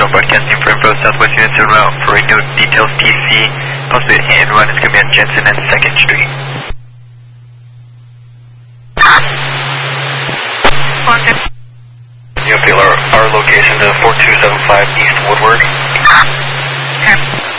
Zone broadcasting for info. Southwest units en route for a no details TC. Possibly a hit and run. It's going to be on Jensen and 2nd Street. You'll feel our location to 4275 East Woodward. Okay.